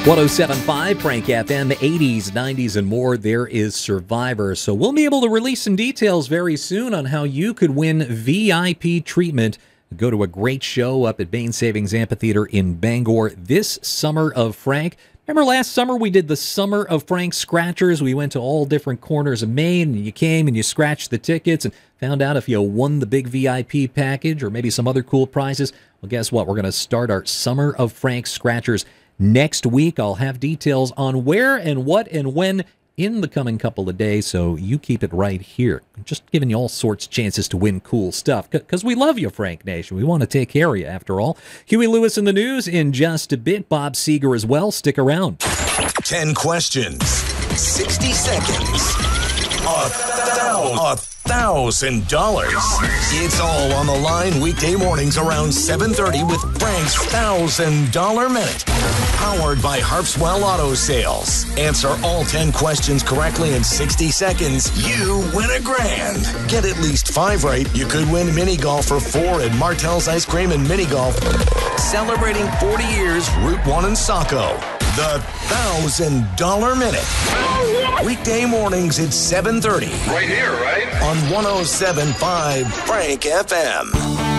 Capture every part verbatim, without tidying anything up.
one oh seven point five Frank F M, eighties, nineties, and more. There is Survivor. So we'll be able to release some details very soon on how you could win V I P treatment. Go to a great show up at Bain Savings Amphitheater in Bangor this summer of Frank. Remember last summer we did the Summer of Frank Scratchers? We went to all different corners of Maine, and you came and you scratched the tickets and found out if you won the big V I P package or maybe some other cool prizes. Well, guess what? We're going to start our Summer of Frank Scratchers next week. I'll have details on where and what and when in the coming couple of days, so you keep it right here. Just giving you all sorts of chances to win cool stuff, because we love you, Frank Nation. We want to take care of you, after all. Huey Lewis in the news in just a bit. Bob Seger as well. Stick around. Ten questions, sixty seconds, a thousand, a thousand dollars. It's all on the line weekday mornings around seven thirty with Frank's Thousand Dollar Minute. Powered by Harpswell Auto Sales. Answer all ten questions correctly in sixty seconds. You win a grand. Get at least five right. You could win mini golf for four at Martell's Ice Cream and Mini Golf. Celebrating forty years, Route one in Saco. The Thousand Dollar Minute. Weekday mornings at seven thirty. Right here, right? On one oh seven point five Frank F M.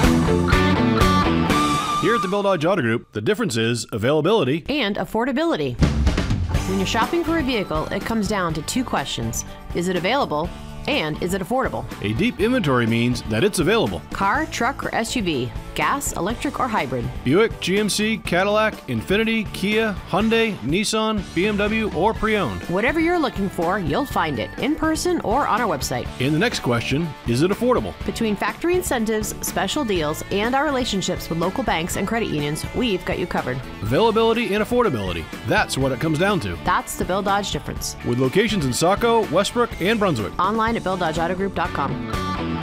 Here at the Bill Dodge Auto Group, the difference is availability and affordability. When you're shopping for a vehicle, it comes down to two questions. Is it available? And is it affordable? A deep inventory means that it's available. Car, truck, or S U V, gas, electric, or hybrid. Buick, G M C, Cadillac, Infiniti, Kia, Hyundai, Nissan, B M W, or pre-owned. Whatever you're looking for, you'll find it in person or on our website. In the next question, is it affordable? Between factory incentives, special deals, and our relationships with local banks and credit unions, we've got you covered. Availability and affordability. That's what it comes down to. That's the Bill Dodge difference. With locations in Saco, Westbrook, and Brunswick. Online at bill dodge auto group dot com.